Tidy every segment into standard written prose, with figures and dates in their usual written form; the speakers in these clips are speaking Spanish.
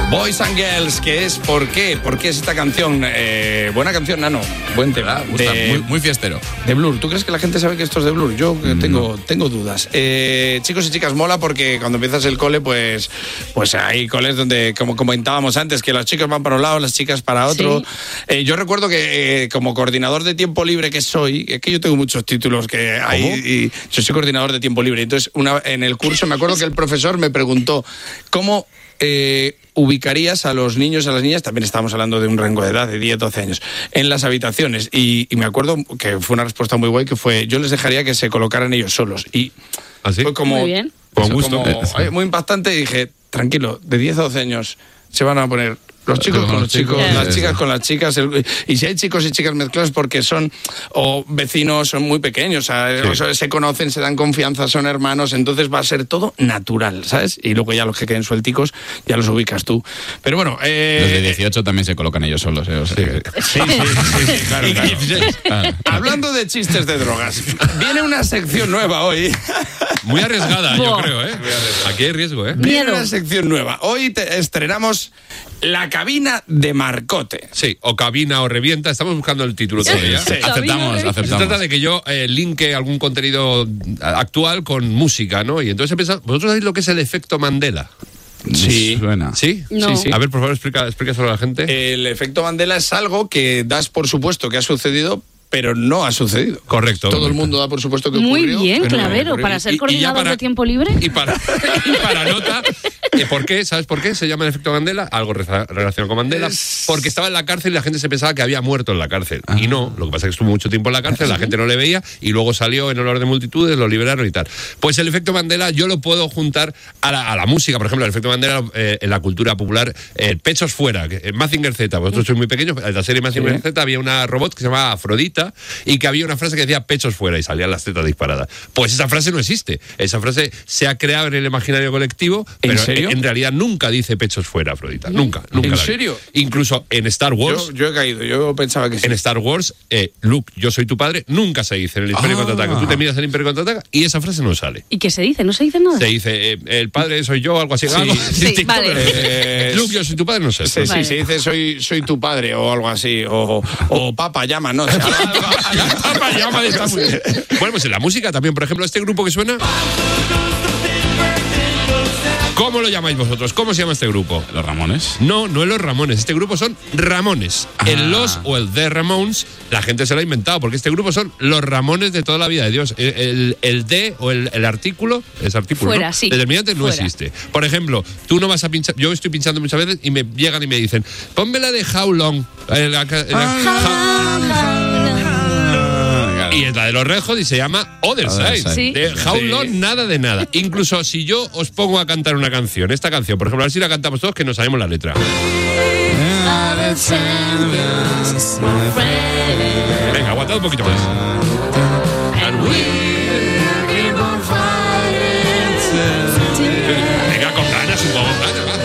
Boys and Girls, que es ¿por qué? ¿Por qué es esta canción? Buena canción, Nano. Buen tema. Gusta, muy fiestero. De Blur. ¿Tú crees que la gente sabe que esto es de Blur? Yo tengo dudas. Chicos y chicas, mola porque cuando empiezas el cole, pues hay coles donde, como comentábamos antes, que los chicos van para un lado, las chicas para otro. Sí. Yo recuerdo que como coordinador de tiempo libre que soy, es que yo tengo muchos títulos que hay, y yo soy coordinador de tiempo libre. Entonces, en el curso me acuerdo que el profesor me preguntó cómo ubicarías a los niños y a las niñas, también estábamos hablando de un rango de edad de 10, 12 años, en las habitaciones. Y me acuerdo que fue una respuesta muy guay, que fue, yo les dejaría que se colocaran ellos solos. Y ¿así? Fue como, muy bien. Con gusto. Muy impactante, y dije, tranquilo, de 10 a 12 años se van a poner los chicos con los chicos, las chicas con las chicas. Y si hay chicos y chicas mezclados, porque son vecinos, son muy pequeños, o sea, se conocen, se dan confianza, son hermanos, entonces va a ser todo natural, ¿sabes? Y luego ya los que queden suelticos, ya los ubicas tú. Pero bueno... los de 18 también se colocan ellos solos, o sea, sí, claro. Hablando de chistes de drogas, viene una sección nueva hoy. Muy arriesgada, yo creo, ¿eh? Aquí hay riesgo, ¿eh? Viene una sección nueva. Hoy estrenamos La cabina de Marcote. Sí, o cabina o revienta. Estamos buscando el título todavía. Sí. Aceptamos. Se trata de que yo linke algún contenido actual con música, ¿no? Y entonces ¿vosotros sabéis lo que es el efecto Mandela? Sí. Suena. ¿Sí? No. Sí. A ver, por favor, explícaselo a la gente. El efecto Mandela es algo que das por supuesto que ha sucedido, pero no ha sucedido. Correcto. Todo el mundo da por supuesto que muy ocurrió. Muy bien, Clavero, para ser coordinador de tiempo libre. Y para nota, ¿por qué? ¿Sabes por qué se llama el efecto Mandela? Algo relacionado con Mandela. Porque estaba en la cárcel y la gente se pensaba que había muerto en la cárcel. Y no, lo que pasa es que estuvo mucho tiempo en la cárcel, la gente no le veía, y luego salió en honor de multitudes, lo liberaron y tal. Pues el efecto Mandela yo lo puedo juntar a la música. Por ejemplo, el efecto Mandela en la cultura popular, Pechos Fuera, Mazinger Z. Vosotros sois muy pequeños. En la serie Mazinger Z había una robot que se llamaba Afrodita, y que había una frase que decía pechos fuera y salían las tetas disparadas. Pues esa frase no existe. Esa frase se ha creado en el imaginario colectivo, pero ¿en serio? En realidad nunca dice pechos fuera, Afrodita. Nunca. ¿En serio? Incluso en Star Wars... Yo he caído, yo pensaba que sí. En Star Wars, Luke, yo soy tu padre, nunca se dice en el Imperio Contraataca. Tú te miras el Imperio Contraataca y esa frase no sale. ¿Y qué se dice? ¿No se dice nada? Se dice, el padre soy yo, algo así. Sí, vale. Luke, yo soy tu padre, no sé. Sí, Vale. se dice soy tu padre o algo así. O papa llama, ¿no? Papá, llama, está muy bien. Bueno, pues en la música también, por ejemplo, este grupo que suena... ¿Cómo lo llamáis vosotros? ¿Cómo se llama este grupo? ¿Los Ramones? No es los Ramones. Este grupo son Ramones. El Los o el The Ramones, la gente se lo ha inventado, porque este grupo son los Ramones de toda la vida de Dios. El de o el artículo, es artículo, fuera, ¿no? sí. Determinante no Fuera. existe. Por ejemplo, tú no vas a pinchar, yo estoy pinchando muchas veces y me llegan y me dicen, ponme la de How Long. Y es la de los Red Hot y se llama Other Side. Sí. De How Long, nada de nada. Incluso si yo os pongo a cantar una canción, esta canción, por ejemplo, a ver si la cantamos todos, que no sabemos la letra. Venga, aguantad un poquito más. Venga, con ganas, un poco con ganas.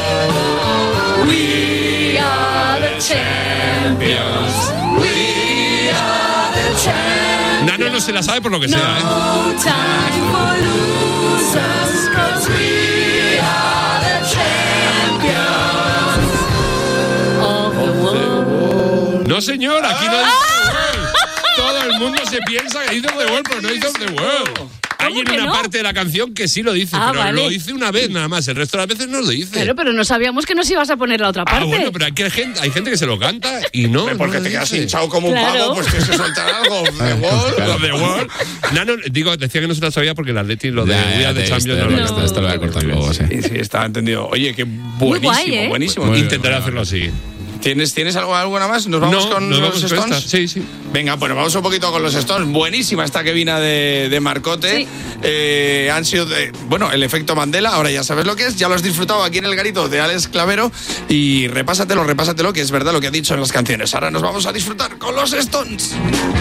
We are the champions. We are the champions. Nano no se la sabe por lo que sea, ¿eh? No time for losers, 'cause we are the champions of the world. No, señor, aquí no dice The World. Todo el mundo se piensa que dice The World, pero no dice The World. Hay en que una no? parte de la canción que sí lo dice, pero vale. lo dice una vez nada más. El resto de las veces no lo dice. Claro, pero no sabíamos que nos ibas a poner la otra parte. Bueno, pero hay gente que se lo canta y no. Porque no te quedas dice. hinchado como un Claro. pavo, pues tienes que soltar algo. The Wall. The World. Nano, decía que no se lo sabía porque el Atleti lo de We Are the Champions no lo No. canta. Esto lo voy a cortar luego, sí. Sí, está entendido. Oye, qué buenísimo, Muy guay, ¿eh? buenísimo. Muy bien. Intentaré hacerlo así. ¿Tienes alguna más? ¿Nos vamos con nos los vamos con Stones? esta. Sí. Venga, bueno, vamos un poquito con los Stones. Buenísima esta que vino de Marcote. Sí. Han sido, bueno, el efecto Mandela, ahora ya sabes lo que es. Ya lo has disfrutado aquí en el garito de Alex Clavero. Y repásatelo, que es verdad lo que ha dicho en las canciones. Ahora nos vamos a disfrutar con los Stones.